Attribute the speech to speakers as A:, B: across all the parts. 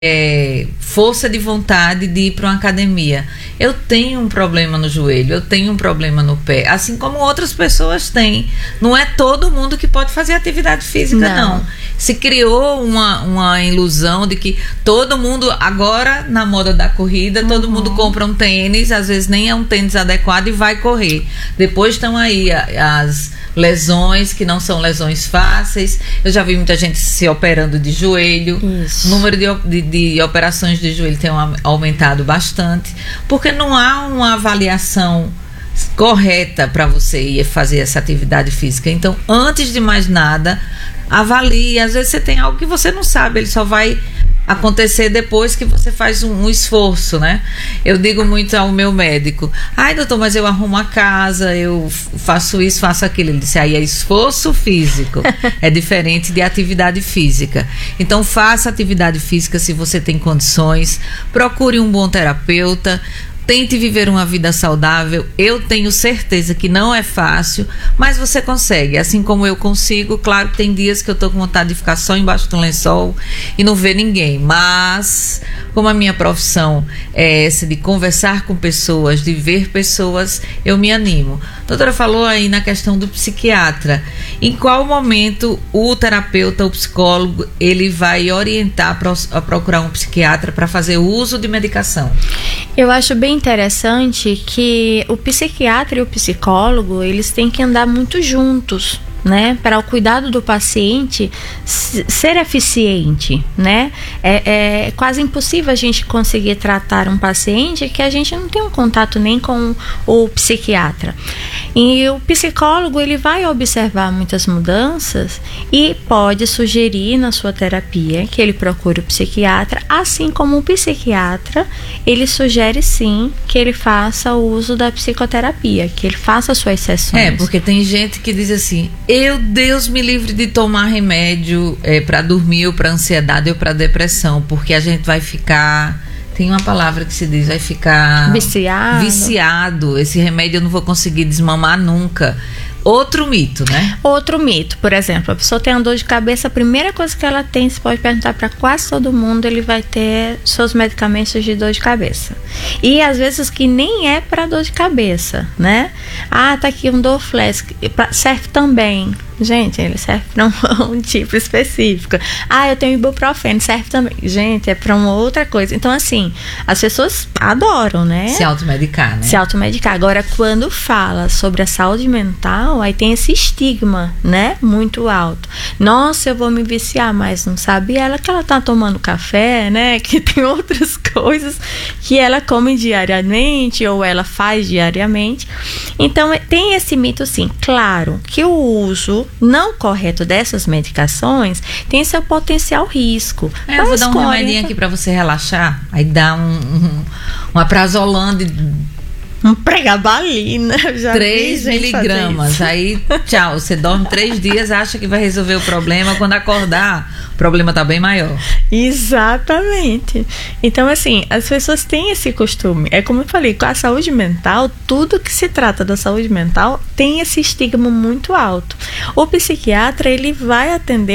A: força de vontade de ir para uma academia. Eu tenho um problema no joelho, eu tenho um problema no pé, assim como outras pessoas têm. Não é todo mundo que pode fazer atividade física, não. Se criou uma ilusão de que todo mundo, agora na moda da corrida, todo mundo compra um tênis, às vezes nem é um tênis adequado e vai correr. Depois estão aí as lesões, que não são lesões fáceis. Eu já vi muita gente se operando de joelho. Isso. O número de operações de joelho tem aumentado bastante, porque não há uma avaliação correta para você ir fazer essa atividade física. Então, antes de mais nada, avalie. Às vezes você tem algo que você não sabe, ele só vai acontecer depois que você faz um esforço, né? Eu digo muito ao meu médico: ai, doutor, mas eu arrumo a casa, eu faço isso, faço aquilo. Ele disse: aí é esforço físico, é diferente de atividade física. Então faça atividade física se você tem condições, procure um bom terapeuta, tente viver uma vida saudável. Eu tenho certeza que não é fácil, mas você consegue, assim como eu consigo. Claro que tem dias que eu tô com vontade de ficar só embaixo do lençol e não ver ninguém, mas como a minha profissão é essa de conversar com pessoas, de ver pessoas, eu me animo. A doutora falou aí na questão do psiquiatra. Em qual momento o terapeuta, o psicólogo, ele vai orientar a procurar um psiquiatra para fazer uso de medicação?
B: Eu acho bem interessante que o psiquiatra e o psicólogo, eles têm que andar muito juntos, né, para o cuidado do paciente ser eficiente, né? É quase impossível a gente conseguir tratar um paciente que a gente não tem um contato nem com o psiquiatra. E o psicólogo, ele vai observar muitas mudanças e pode sugerir na sua terapia que ele procure o psiquiatra, assim como o psiquiatra, ele sugere sim que ele faça o uso da psicoterapia, que ele faça suas sessões.
A: Porque tem gente que diz assim: Deus me livre de tomar remédio para dormir, ou para ansiedade, ou para depressão, porque a gente vai ficar, tem uma palavra que se diz, vai ficar viciado. Esse remédio eu não vou conseguir desmamar nunca. Outro mito, né?
B: Outro mito, por exemplo, a pessoa tem uma dor de cabeça, a primeira coisa que ela tem, você pode perguntar para quase todo mundo, ele vai ter seus medicamentos de dor de cabeça. E às vezes que nem é para dor de cabeça, né? Ah, tá aqui um Dorflex, serve também. Gente, ele serve para um tipo específico. Ah, eu tenho ibuprofeno, serve também. Gente, é para uma outra coisa. Então, assim, as pessoas adoram, né?
A: Se automedicar, né?
B: Se automedicar. Agora, quando fala sobre a saúde mental, aí tem esse estigma, né? Muito alto. Nossa, eu vou me viciar, mas não sabe ela que ela tá tomando café, né? Que tem outras coisas que ela come diariamente ou ela faz diariamente. Então, tem esse mito, sim. Claro que o uso não correto dessas medicações tem seu potencial risco.
A: Eu vou dar um remedinho aqui para você relaxar. Aí dá uma prazolam de
B: um pregabalina,
A: 3 miligramas. Aí, tchau, você dorme 3 dias, acha que vai resolver o problema. Quando acordar, o problema tá bem maior.
B: Exatamente. Então, assim, as pessoas têm esse costume. É como eu falei, com a saúde mental, tudo que se trata da saúde mental tem esse estigma muito alto. O psiquiatra, ele vai atender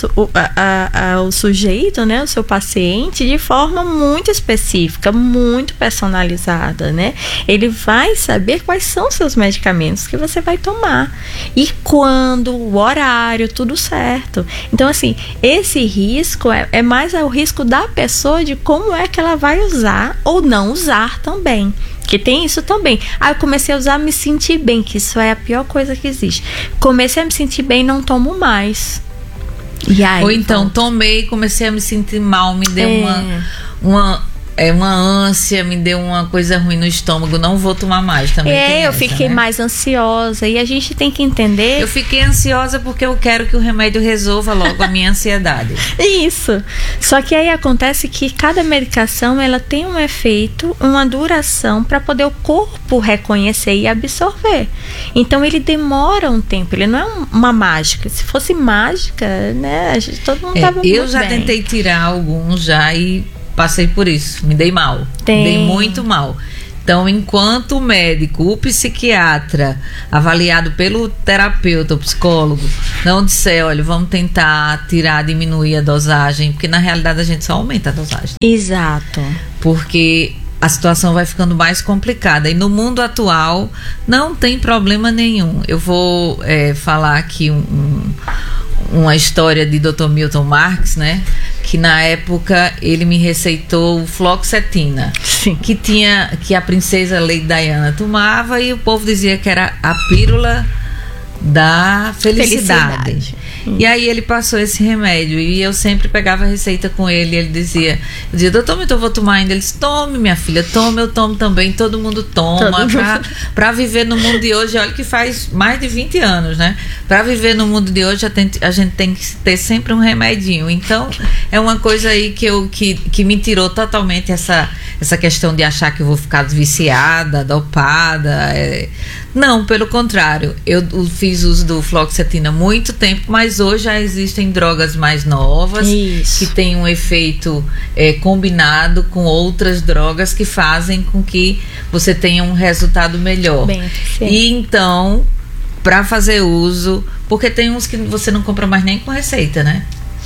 B: o sujeito, né, o seu paciente, de forma muito específica, muito personalizada, né? Ele vai saber quais são os seus medicamentos que você vai tomar e quando, o horário, tudo certo. Então, assim, esse risco é mais o risco da pessoa de como é que ela vai usar ou não usar também. Que tem isso também. Eu comecei a usar, me sentir bem, que isso é a pior coisa que existe. Comecei a me sentir bem, não tomo mais. E aí,
A: ou então, tomei, comecei a me sentir mal, me deu uma ânsia, me deu uma coisa ruim no estômago, não vou tomar mais. Também
B: eu fiquei mais ansiosa e a gente tem que entender.
A: Eu fiquei ansiosa porque eu quero que o remédio resolva logo a minha ansiedade.
B: Isso. Só que aí acontece que cada medicação, ela tem um efeito, uma duração para poder o corpo reconhecer e absorver. Então ele demora um tempo, ele não é uma mágica. Se fosse mágica, né, todo mundo tava muito bem.
A: Eu já tentei tirar alguns já e passei por isso, me dei mal, me dei muito mal. Então, enquanto o médico, o psiquiatra, avaliado pelo terapeuta, o psicólogo, não disser, olha, vamos tentar diminuir a dosagem, porque na realidade a gente só aumenta a dosagem.
B: Exato.
A: Porque a situação vai ficando mais complicada. E no mundo atual não tem problema nenhum. Eu vou falar aqui uma história de Dr. Milton Marx, né? Que na época ele me receitou fluoxetina.
B: Sim.
A: Que a princesa Lady Diana tomava e o povo dizia que era a pílula da felicidade. E aí ele passou esse remédio e eu sempre pegava a receita com ele e ele dizia, doutor, eu vou tomar ainda. Ele disse, tome, minha filha, tome, eu tomo também, todo mundo toma. Pra viver no mundo de hoje, olha que faz mais de 20 anos, né? Pra viver no mundo de hoje a gente tem que ter sempre um remedinho. Então é uma coisa aí que me tirou totalmente essa questão de achar que eu vou ficar viciada, dopada. Não, pelo contrário, eu fiz uso do fluoxetina há muito tempo, mas hoje já existem drogas mais novas. Isso. Que têm um efeito combinado com outras drogas que fazem com que você tenha um resultado melhor. E então, para fazer uso, porque tem uns que você não compra mais nem com receita, né?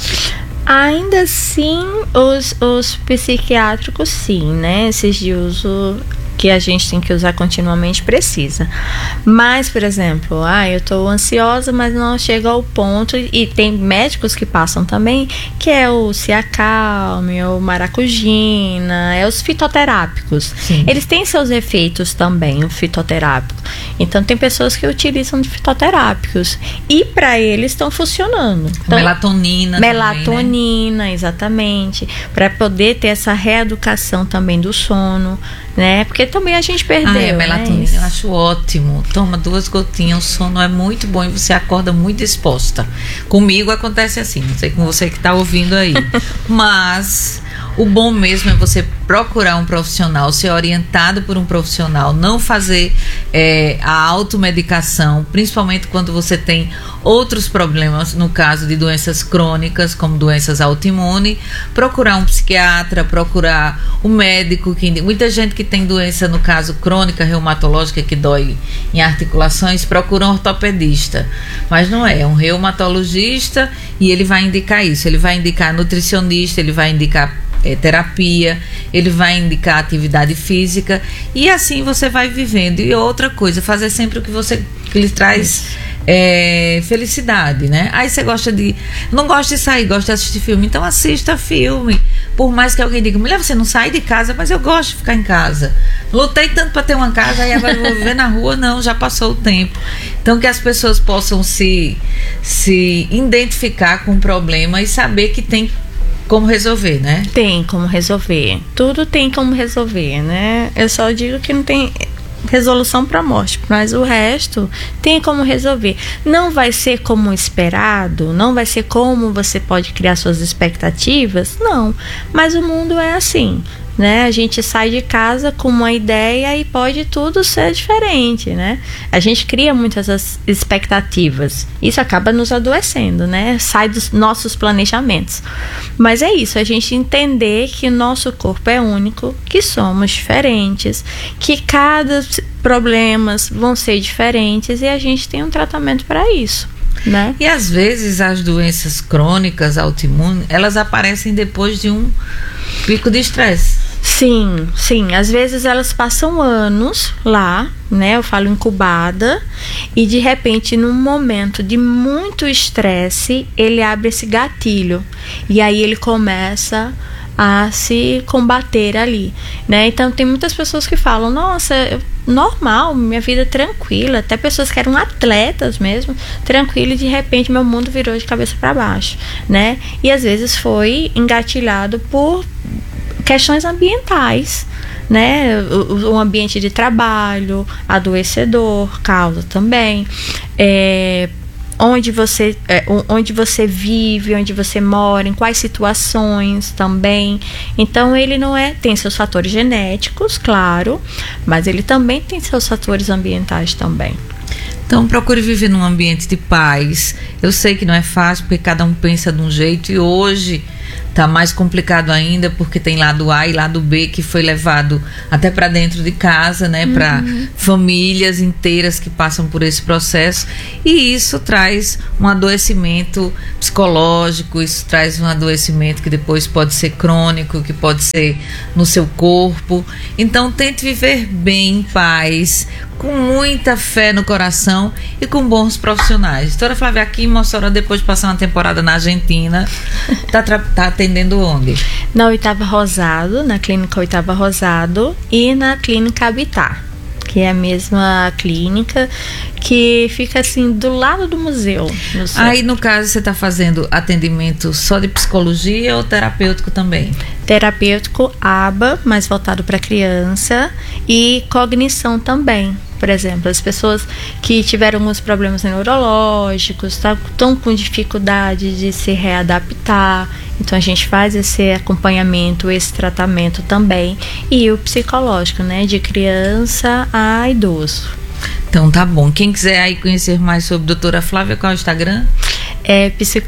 B: Ainda assim, os psiquiátricos sim, né? Esses de uso que a gente tem que usar continuamente precisa. Mas, por exemplo, eu tô ansiosa, mas não chega ao ponto, e tem médicos que passam também, que é o Ciacalme, o maracujina, os fitoterápicos. Sim. Eles têm seus efeitos também, o fitoterápico. Então, tem pessoas que utilizam de fitoterápicos e para eles estão funcionando. Então,
A: melatonina
B: também, né? Exatamente. Para poder ter essa reeducação também do sono, né? Porque também a gente perdeu.
A: Melatonina, né? Eu acho ótimo. Toma 2 gotinhas, o sono é muito bom e você acorda muito disposta. Comigo acontece assim, não sei com você que está ouvindo aí. Mas o bom mesmo é você procurar um profissional, ser orientado por um profissional, não fazer a automedicação, principalmente quando você tem outros problemas, no caso de doenças crônicas, como doenças autoimunes, procurar um psiquiatra, procurar um médico. Muita gente que tem doença, no caso crônica, reumatológica, que dói em articulações, procura um ortopedista, mas não é um reumatologista, e ele vai indicar isso, ele vai indicar nutricionista, ele vai indicar terapia, ele vai indicar atividade física, e assim você vai vivendo. E outra coisa, fazer sempre o que lhe traz felicidade, né? Aí você não gosta de sair, gosta de assistir filme, então assista filme, por mais que alguém diga, mulher, você não sai de casa, mas eu gosto de ficar em casa, lutei tanto para ter uma casa, aí agora eu vou viver na rua. Não, já passou o tempo. Então que as pessoas possam se identificar com o problema e saber que tem como resolver, né?
B: Tem como resolver. Tudo tem como resolver, né? Eu só digo que não tem resolução para a morte, mas o resto tem como resolver. Não vai ser como esperado, não vai ser como você pode criar suas expectativas, não. Mas o mundo é assim, né? A gente sai de casa com uma ideia e pode tudo ser diferente, né? A gente cria muitas expectativas. Isso acaba nos adoecendo, né? Sai dos nossos planejamentos. Mas é isso, a gente entender que o nosso corpo é único, que somos diferentes, que cada problemas vão ser diferentes e a gente tem um tratamento para isso, né?
A: E às vezes as doenças crônicas autoimunes, elas aparecem depois de um pico de estresse.
B: Sim, sim. Às vezes elas passam anos lá, né? Eu falo incubada, e de repente, num momento de muito estresse, ele abre esse gatilho. E aí ele começa a se combater ali, né? Então tem muitas pessoas que falam, nossa, normal, minha vida tranquila, até pessoas que eram atletas mesmo, tranquilo, e de repente meu mundo virou de cabeça para baixo, né? E às vezes foi engatilhado por questões ambientais, né? O ambiente de trabalho adoecedor causa também, onde você vive, onde você mora, em quais situações também. Então ele não tem seus fatores genéticos, claro, mas ele também tem seus fatores ambientais também.
A: Então procure viver num ambiente de paz. Eu sei que não é fácil, porque cada um pensa de um jeito, e hoje tá mais complicado ainda, porque tem lado A e lado B que foi levado até para dentro de casa, né, para famílias inteiras que passam por esse processo, e isso traz um adoecimento psicológico, isso traz um adoecimento que depois pode ser crônico, que pode ser no seu corpo. Então tente viver bem, em paz, com muita fé no coração e com bons profissionais. Doutora Flávia, aqui em Mossoró, depois de passar uma temporada na Argentina, tá atendendo onde?
B: Na Oitava Rosado, na Clínica Oitava Rosado, e na Clínica Habitat, que é a mesma clínica que fica assim do lado do museu.
A: Aí, no caso, você está fazendo atendimento só de psicologia ou terapêutico também?
B: Terapêutico, ABA, mais voltado para criança, e cognição também. Por exemplo, as pessoas que tiveram alguns problemas neurológicos, estão com dificuldade de se readaptar. Então a gente faz esse acompanhamento, esse tratamento também. E o psicológico, né? De criança a idoso.
A: Então tá bom. Quem quiser aí conhecer mais sobre a doutora Flávia, qual é o Instagram?
B: É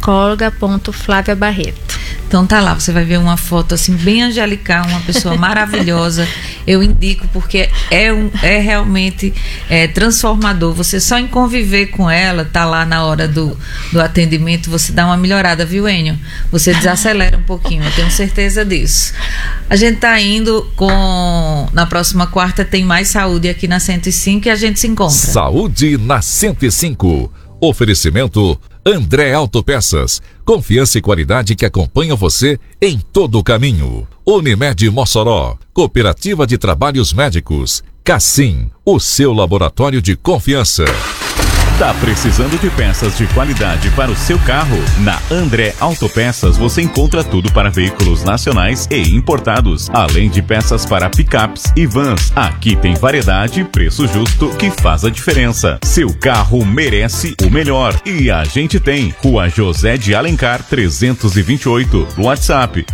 B: psicóloga.flaviabarreto.
A: Então tá lá, você vai ver uma foto assim bem angelical, uma pessoa maravilhosa. Eu indico porque é realmente transformador. Você só em conviver com ela, tá lá na hora do atendimento, você dá uma melhorada, viu, Enio? Você desacelera um pouquinho, eu tenho certeza disso. A gente tá indo na próxima quarta tem mais saúde aqui na 105 e a gente se encontra.
C: Saúde na 105. Oferecimento André Autopeças. Confiança e qualidade que acompanham você em todo o caminho. Unimed Mossoró. Cooperativa de Trabalhos Médicos. Cassim, o seu laboratório de confiança.
D: Tá precisando de peças de qualidade para o seu carro? Na André Autopeças você encontra tudo para veículos nacionais e importados, além de peças para picapes e vans. Aqui tem variedade e preço justo que faz a diferença. Seu carro merece o melhor e a gente tem. Rua José de Alencar 328, WhatsApp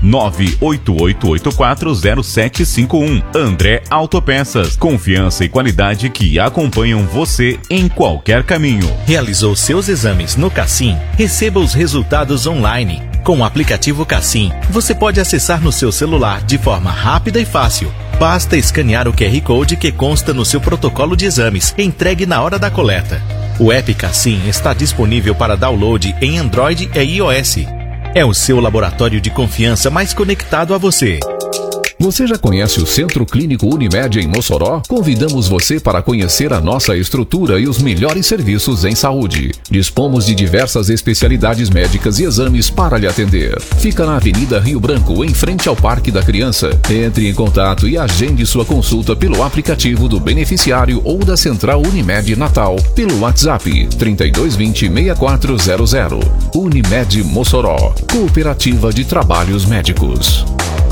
D: 988840751. André Autopeças, confiança e qualidade que acompanham você em qualquer caminho.
E: Realizou seus exames no Cassim? Receba os resultados online. Com o aplicativo Cassim, você pode acessar no seu celular de forma rápida e fácil. Basta escanear o QR Code que consta no seu protocolo de exames, entregue na hora da coleta. O app Cassim está disponível para download em Android e iOS. É o seu laboratório de confiança mais conectado a você.
C: Você já conhece o Centro Clínico Unimed em Mossoró? Convidamos você para conhecer a nossa estrutura e os melhores serviços em saúde. Dispomos de diversas especialidades médicas e exames para lhe atender. Fica na Avenida Rio Branco, em frente ao Parque da Criança. Entre em contato e agende sua consulta pelo aplicativo do beneficiário ou da Central Unimed Natal, pelo WhatsApp 3220-6400. Unimed Mossoró, Cooperativa de Trabalhos Médicos.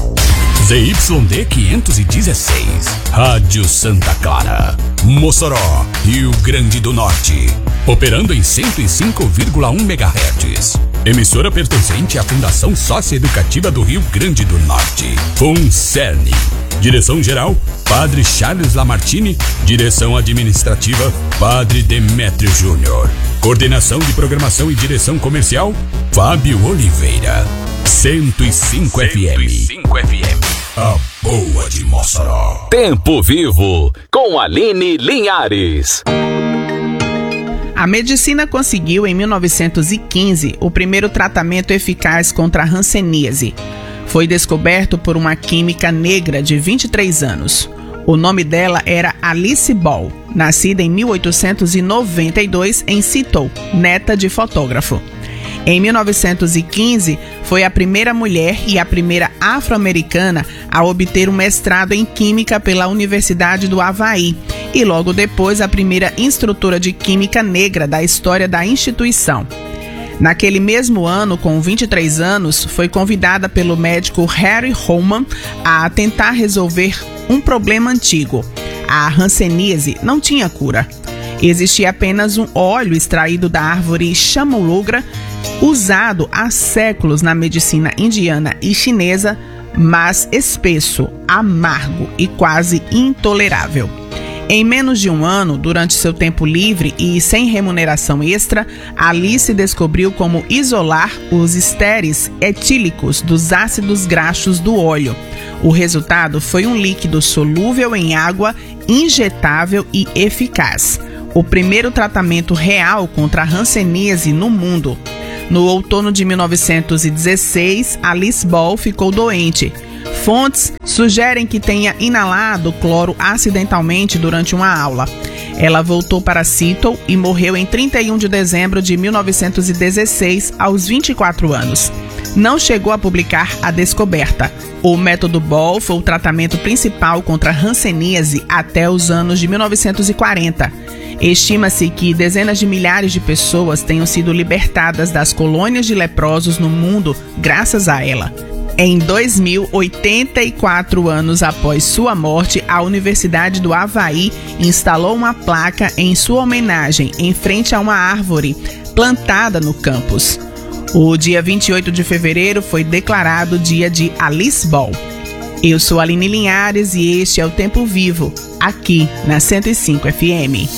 F: ZYD 516, Rádio Santa Clara, Mossoró, Rio Grande do Norte, operando em 105,1 MHz. Emissora pertencente à Fundação Socioeducativa do Rio Grande do Norte, FUNCERN. Direção-geral, Padre Charles Lamartine. Direção administrativa, Padre Demétrio Júnior. Coordenação de programação e direção comercial, Fábio Oliveira. 105 FM. A boa de Mossoró.
C: Tempo Vivo, com Aline Linhares.
G: A medicina conseguiu, em 1915, o primeiro tratamento eficaz contra a hanseníase. Foi descoberto por uma química negra de 23 anos. O nome dela era Alice Ball, nascida em 1892 em Seattle, neta de fotógrafo. Em 1915, foi a primeira mulher e a primeira afro-americana a obter um mestrado em Química pela Universidade do Havaí e logo depois a primeira instrutora de Química negra da história da instituição. Naquele mesmo ano, com 23 anos, foi convidada pelo médico Harry Holman a tentar resolver um problema antigo. A hanseníase não tinha cura. Existia apenas um óleo extraído da árvore Chamulugra, usado há séculos na medicina indiana e chinesa, mas espesso, amargo e quase intolerável. Em menos de um ano, durante seu tempo livre e sem remuneração extra, Alice descobriu como isolar os estéreis etílicos dos ácidos graxos do óleo. O resultado foi um líquido solúvel em água, injetável e eficaz. O primeiro tratamento real contra a hanseníase no mundo. No outono de 1916, Alice Ball ficou doente. Fontes sugerem que tenha inalado cloro acidentalmente durante uma aula. Ela voltou para Seattle e morreu em 31 de dezembro de 1916, aos 24 anos. Não chegou a publicar a descoberta. O método Ball foi o tratamento principal contra a hanseníase até os anos de 1940. Estima-se que dezenas de milhares de pessoas tenham sido libertadas das colônias de leprosos no mundo graças a ela. Em 2000, 84 anos após sua morte, a Universidade do Havaí instalou uma placa em sua homenagem em frente a uma árvore plantada no campus. O dia 28 de fevereiro foi declarado dia de Alice Ball. Eu sou Aline Linhares e este é o Tempo Vivo, aqui na 105 FM.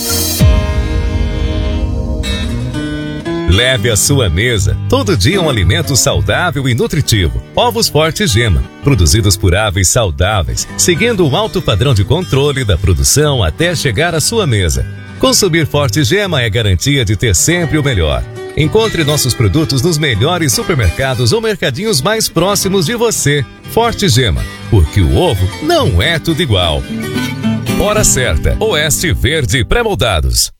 H: Leve à sua mesa todo dia um alimento saudável e nutritivo. Ovos Forte Gema, produzidos por aves saudáveis, seguindo um alto padrão de controle da produção até chegar à sua mesa. Consumir Forte Gema é garantia de ter sempre o melhor. Encontre nossos produtos nos melhores supermercados ou mercadinhos mais próximos de você. Forte Gema, porque o ovo não é tudo igual. Hora certa, Oeste Verde Pré-moldados.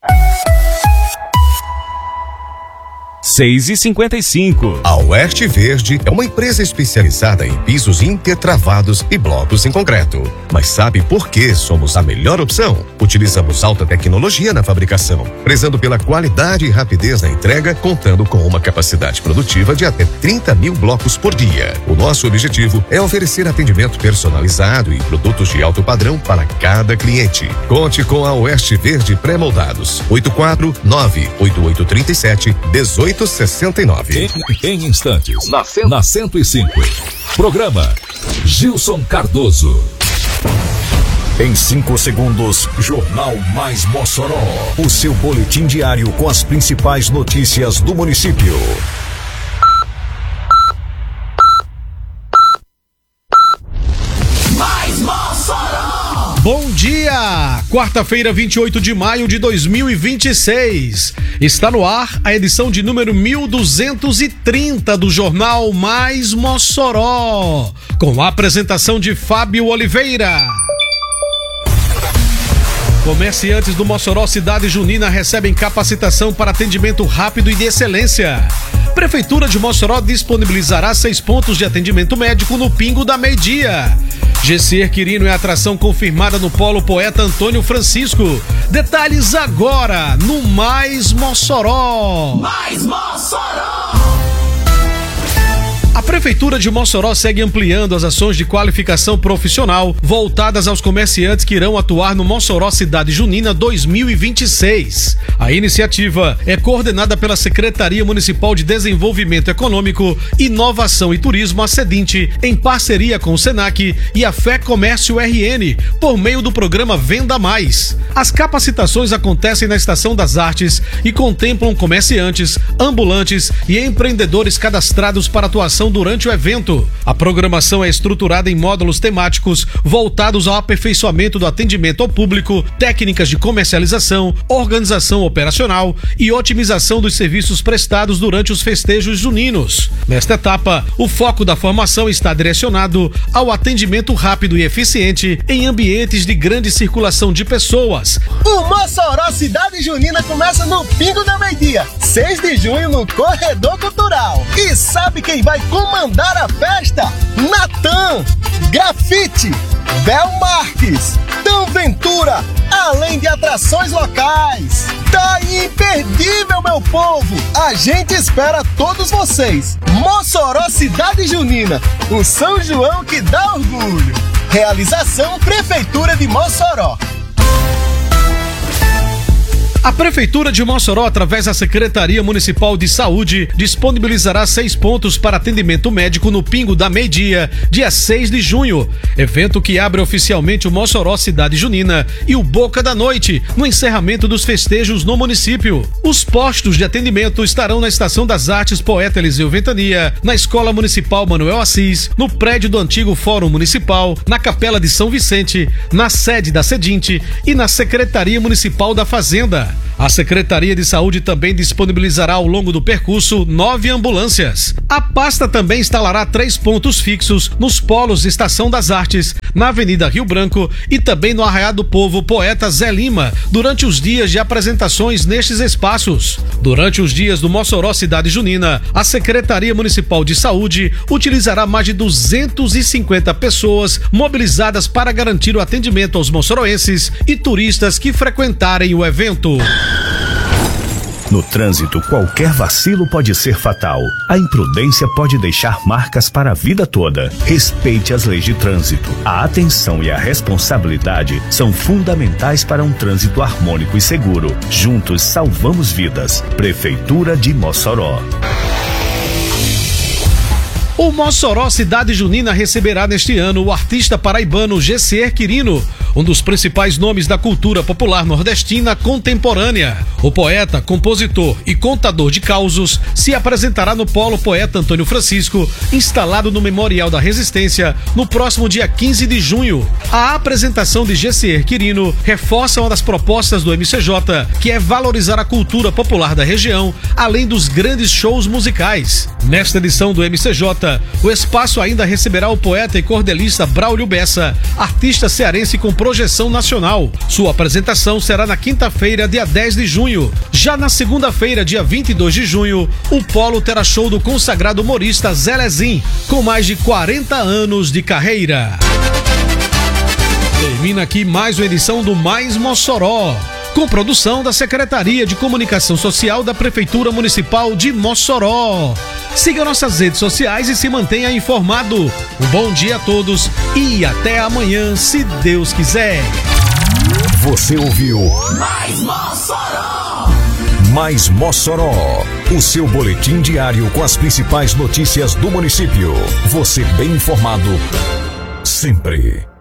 D: 6h55.
I: A Oeste Verde é uma empresa especializada em pisos intertravados e blocos em concreto. Mas sabe por que somos a melhor opção? Utilizamos alta tecnologia na fabricação, prezando pela qualidade e rapidez na entrega, contando com uma capacidade produtiva de até 30 mil blocos por dia. O nosso objetivo é oferecer atendimento personalizado e produtos de alto padrão para cada cliente. Conte com a Oeste Verde Pré-moldados. 849-8837-1869.
C: Em instantes, na 105. Programa Gilson Cardoso. Em 5 segundos, Jornal Mais Mossoró. O seu boletim diário com as principais notícias do município.
J: Mais Mossoró!
K: Bom dia! Quarta-feira, 28 de maio de 2026. Está no ar a edição de número 1230 do Jornal Mais Mossoró, com a apresentação de Fábio Oliveira. Comerciantes do Mossoró Cidade Junina recebem capacitação para atendimento rápido e de excelência. Prefeitura de Mossoró disponibilizará 6 pontos de atendimento médico no Pingo da Meio-Dia. GC Quirino é atração confirmada no Polo Poeta Antônio Francisco. Detalhes agora no Mais Mossoró.
J: Mais Mossoró!
K: A Prefeitura de Mossoró segue ampliando as ações de qualificação profissional voltadas aos comerciantes que irão atuar no Mossoró Cidade Junina 2026. A iniciativa é coordenada pela Secretaria Municipal de Desenvolvimento Econômico, Inovação e Turismo, a SEDINT, em parceria com o SENAC e a Fé Comércio RN, por meio do programa Venda Mais. As capacitações acontecem na Estação das Artes e contemplam comerciantes, ambulantes e empreendedores cadastrados para atuação durante o evento. A programação é estruturada em módulos temáticos voltados ao aperfeiçoamento do atendimento ao público, técnicas de comercialização, organização operacional e otimização dos serviços prestados durante os festejos juninos. Nesta etapa, o foco da formação está direcionado ao atendimento rápido e eficiente em ambientes de grande circulação de pessoas.
L: O Mossoró Cidade Junina começa no Pingo da Meio-Dia, 6 de junho no Corredor Cultural. E sabe quem vai comandar a festa? Natan, Grafite, Bel Marques, Dan Ventura, além de atrações locais. Tá imperdível, meu povo! A gente espera todos vocês. Mossoró Cidade Junina, o São João que dá orgulho. Realização Prefeitura de Mossoró.
K: A Prefeitura de Mossoró, através da Secretaria Municipal de Saúde, disponibilizará 6 pontos para atendimento médico no Pingo da Meio-Dia, dia 6 de junho. Evento que abre oficialmente o Mossoró Cidade Junina e o Boca da Noite, no encerramento dos festejos no município. Os postos de atendimento estarão na Estação das Artes Poeta Eliseu Ventania, na Escola Municipal Manuel Assis, no prédio do antigo Fórum Municipal, na Capela de São Vicente, na sede da Sedinte e na Secretaria Municipal da Fazenda. A Secretaria de Saúde também disponibilizará ao longo do percurso 9 ambulâncias. A pasta também instalará 3 pontos fixos nos polos Estação das Artes, na Avenida Rio Branco e também no Arraial do Povo Poeta Zé Lima, durante os dias de apresentações nestes espaços. Durante os dias do Mossoró Cidade Junina, a Secretaria Municipal de Saúde utilizará mais de 250 pessoas mobilizadas para garantir o atendimento aos moçoroenses e turistas que frequentarem o evento.
M: No trânsito, qualquer vacilo pode ser fatal. A imprudência pode deixar marcas para a vida toda. Respeite as leis de trânsito. A atenção e a responsabilidade são fundamentais para um trânsito harmônico e seguro. Juntos salvamos vidas. Prefeitura de Mossoró.
K: O Mossoró Cidade Junina receberá neste ano o artista paraibano Gessier Quirino, um dos principais nomes da cultura popular nordestina contemporânea. O poeta, compositor e contador de causos se apresentará no Polo Poeta Antônio Francisco, instalado no Memorial da Resistência, no próximo dia 15 de junho. A apresentação de Gessier Quirino reforça uma das propostas do MCJ, que é valorizar a cultura popular da região, além dos grandes shows musicais. Nesta edição do MCJ, o espaço ainda receberá o poeta e cordelista Braulio Bessa, artista cearense com projeção nacional. Sua apresentação será na quinta-feira, dia 10 de junho. Já na segunda-feira, dia 22 de junho, o Polo terá show do consagrado humorista Zé Lezin, com mais de 40 anos de carreira. Termina aqui mais uma edição do Mais Mossoró, com produção da Secretaria de Comunicação Social da Prefeitura Municipal de Mossoró. Siga nossas redes sociais e se mantenha informado. Um bom dia a todos e até amanhã, se Deus quiser.
C: Você ouviu
J: Mais Mossoró!
C: Mais Mossoró, o seu boletim diário com as principais notícias do município. Você bem informado sempre.